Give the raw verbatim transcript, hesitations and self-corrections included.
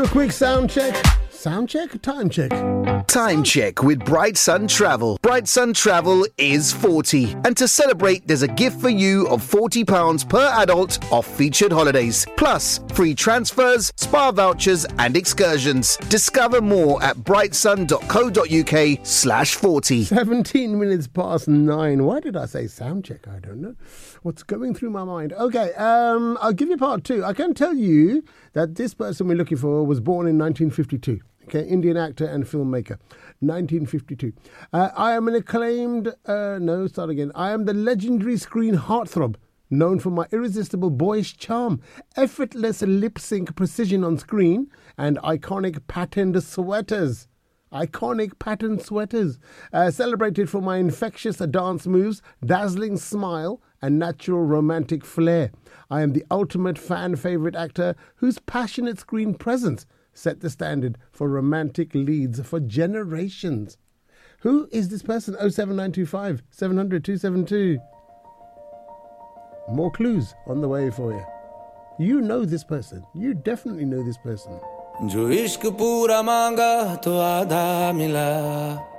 A quick sound check. Sound check? Time check. Time check with Bright Sun Travel. Bright Sun Travel is forty. And to celebrate, there's a gift for you of forty pounds per adult off featured holidays. Plus, free transfers, spa vouchers and excursions. Discover more at brightsun.co.uk slash 40. seventeen minutes past nine. Why did I say sound check? I don't know. What's going through my mind? Okay, um, I'll give you part two. I can tell you that this person we're looking for was born in nineteen fifty-two. Okay, Indian actor and filmmaker, nineteen fifty-two. Uh, I am an acclaimed, uh, no, start again. I am the legendary screen heartthrob, known for my irresistible boyish charm, effortless lip sync precision on screen, and iconic patterned sweaters. Iconic patterned sweaters. Uh, celebrated for my infectious dance moves, dazzling smile, and natural romantic flair. I am the ultimate fan favourite actor whose passionate screen presence set the standard for romantic leads for generations. Who is this person? oh seven nine two five, seven hundred, two seven two. More clues on the way for you. You know this person. You definitely know this person. जो इश्क पूरा मांगा तो आधा मिला